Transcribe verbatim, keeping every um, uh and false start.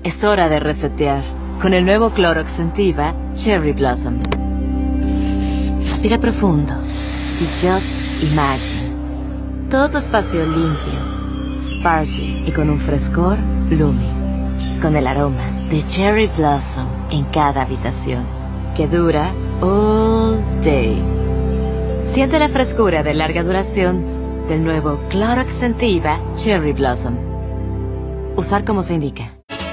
Es hora de resetear con el nuevo Clorox Scentiva Cherry Blossom. Respira profundo y just imagine todo tu espacio limpio, sparkly y con un frescor blooming, con el aroma de Cherry Blossom en cada habitación, que dura all day. Siente la frescura de larga duración del nuevo Clorox Scentiva Cherry Blossom. Usar como se indica.